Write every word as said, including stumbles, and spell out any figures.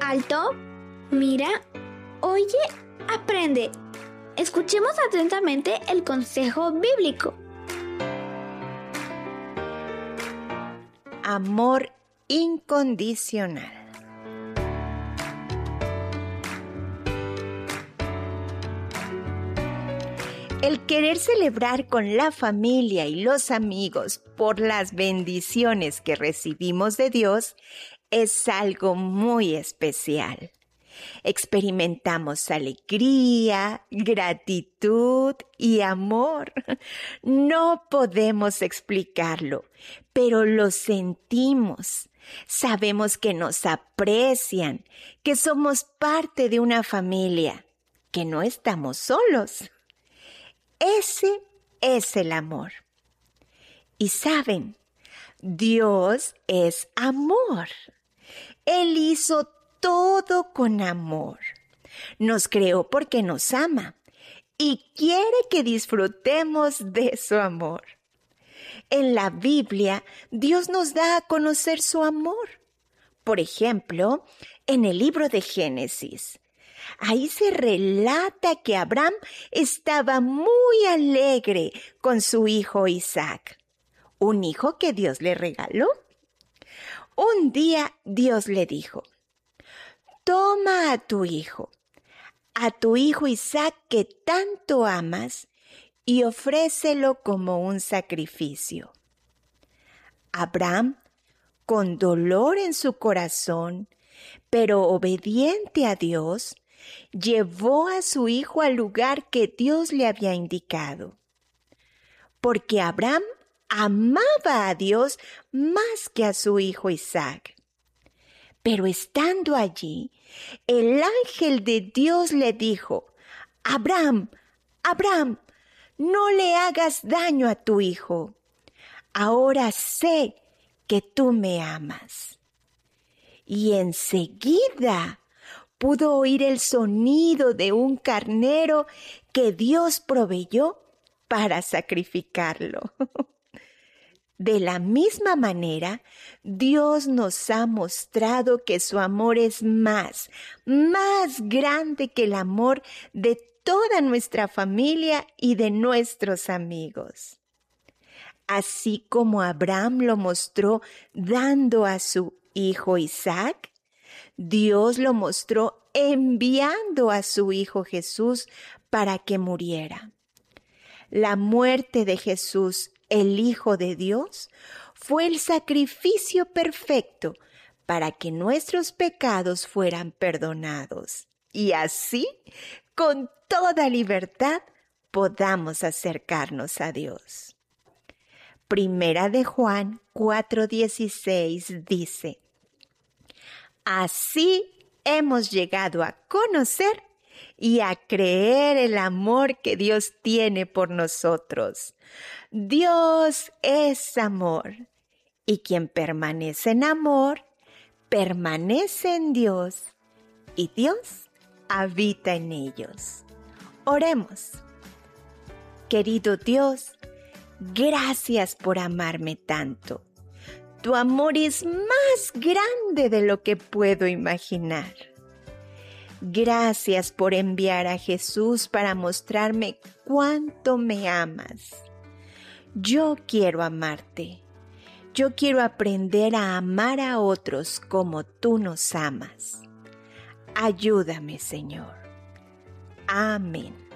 Alto, mira, oye, aprende. Escuchemos atentamente el consejo bíblico. Amor incondicional. El querer celebrar con la familia y los amigos por las bendiciones que recibimos de Dios es algo muy especial. Experimentamos alegría, gratitud y amor. No podemos explicarlo, pero lo sentimos. Sabemos que nos aprecian, que somos parte de una familia, que no estamos solos. Ese es el amor. Y saben, Dios es amor. Él hizo todo con amor. Nos creó porque nos ama y quiere que disfrutemos de su amor. En la Biblia, Dios nos da a conocer su amor. Por ejemplo, en el libro de Génesis, ahí se relata que Abraham estaba muy alegre con su hijo Isaac, un hijo que Dios le regaló. Un día Dios le dijo: toma a tu hijo, a tu hijo Isaac que tanto amas, y ofrécelo como un sacrificio. Abraham, con dolor en su corazón, pero obediente a Dios, llevó a su hijo al lugar que Dios le había indicado. Porque Abraham amaba a Dios más que a su hijo Isaac. Pero estando allí, el ángel de Dios le dijo: Abraham, Abraham, no le hagas daño a tu hijo. Ahora sé que tú me amas. Y enseguida pudo oír el sonido de un carnero que Dios proveyó para sacrificarlo. De la misma manera, Dios nos ha mostrado que su amor es más, más grande que el amor de toda nuestra familia y de nuestros amigos. Así como Abraham lo mostró dando a su hijo Isaac, Dios lo mostró enviando a su Hijo Jesús para que muriera. La muerte de Jesús, el Hijo de Dios, fue el sacrificio perfecto para que nuestros pecados fueran perdonados y así, con toda libertad, podamos acercarnos a Dios. Primera de Juan cuatro dieciséis dice: así hemos llegado a conocer y a creer el amor que Dios tiene por nosotros. Dios es amor, y quien permanece en amor, permanece en Dios, y Dios habita en ellos. Oremos. Querido Dios, gracias por amarme tanto. Tu amor es más grande de lo que puedo imaginar. Gracias por enviar a Jesús para mostrarme cuánto me amas. Yo quiero amarte. Yo quiero aprender a amar a otros como tú nos amas. Ayúdame, Señor. Amén.